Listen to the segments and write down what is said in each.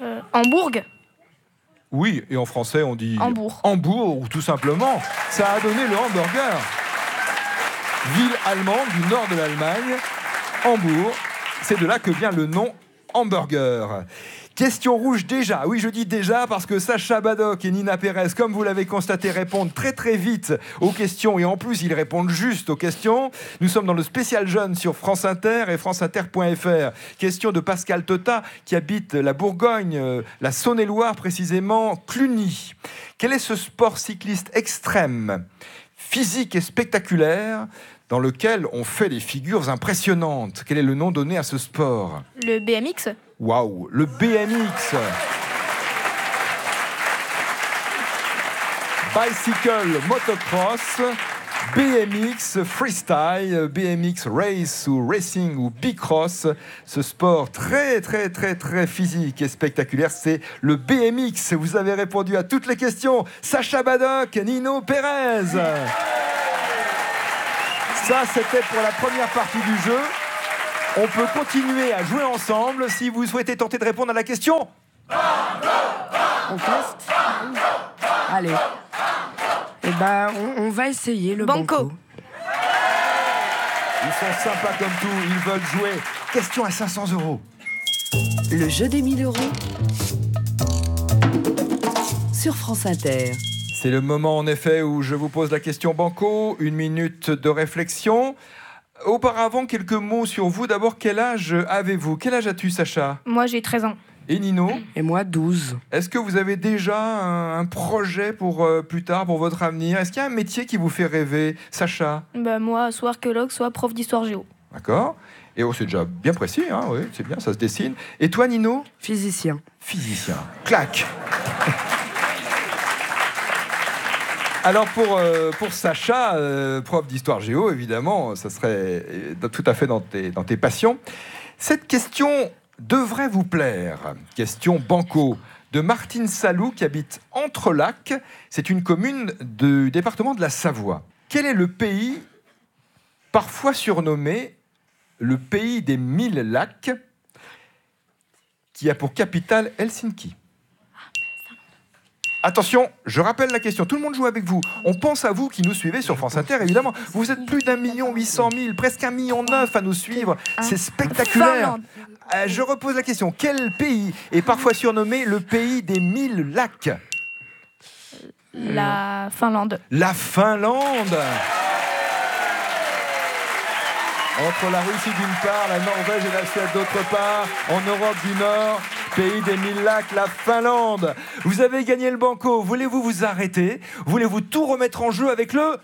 Hambourg. Oui, et en français, on dit Hambourg. Hambourg, tout simplement. Ça a donné le hamburger. Ville allemande du nord de l'Allemagne, Hambourg. C'est de là que vient le nom hamburger. Question rouge déjà. Oui, je dis déjà parce que Sacha Badoc et Nina Pérez, comme vous l'avez constaté, répondent très très vite aux questions et en plus ils répondent juste aux questions. Nous sommes dans le spécial jeune sur France Inter et franceinter.fr. Question de Pascal Tota qui habite la Bourgogne, la Saône-et-Loire précisément, Cluny. Quel est ce sport cycliste extrême, physique et spectaculaire dans lequel on fait des figures impressionnantes? Quel est le nom donné à ce sport? Le BMX. Waouh, le BMX. Bicycle motocross, BMX freestyle, BMX race ou racing ou bicross. Ce sport très très très très physique et spectaculaire, c'est le BMX. Vous avez répondu à toutes les questions. Sacha Badoc, Nino Pérez. Ça, c'était pour la première partie du jeu. On peut continuer à jouer ensemble si vous souhaitez tenter de répondre à la question. On teste. Allez. Eh ben, on va essayer le banco. Ils sont sympas comme tout, ils veulent jouer. Question à 500 €. Le jeu des 1000 € sur France Inter. C'est le moment en effet où je vous pose la question banco. 1 minute de réflexion. Auparavant, quelques mots sur vous. D'abord, quel âge avez-vous? Quel âge as-tu, Sacha? Moi, j'ai 13 ans. Et Nino? Et moi, 12. Est-ce que vous avez déjà un projet pour plus tard, pour votre avenir? Est-ce qu'il y a un métier qui vous fait rêver, Sacha? Moi, soit archéologue, soit prof d'histoire géo. D'accord. Et c'est déjà bien précis, hein, oui, c'est bien, ça se dessine. Et toi, Nino? Physicien. Physicien. Clac. Alors pour Sacha, prof d'histoire géo, évidemment, ça serait tout à fait dans tes passions. Cette question devrait vous plaire. Question banco de Martine Salou qui habite Entrelacs. C'est une commune du département de la Savoie. Quel est le pays parfois surnommé le pays des 1000 lacs qui a pour capitale Helsinki? Attention, je rappelle la question. Tout le monde joue avec vous. On pense à vous qui nous suivez sur France Inter, évidemment. Vous êtes plus d'1 800 000, presque 1,9 million à nous suivre. C'est spectaculaire. Je repose la question. Quel pays est parfois surnommé le pays des 1000 lacs? La Finlande. La Finlande. Entre la Russie d'une part, la Norvège et la Suède d'autre part, en Europe du Nord, pays des 1000 lacs, la Finlande. Vous avez gagné le banco. Voulez-vous vous arrêter? Voulez-vous tout remettre en jeu avec le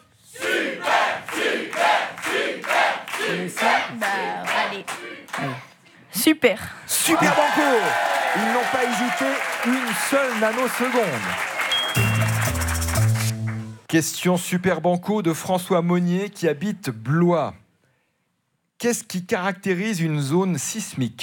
Allez. Super. Super banco. Ils n'ont pas hésité une seule nanoseconde. Question super banco de François Monnier qui habite Blois. Qu'est-ce qui caractérise une zone sismique?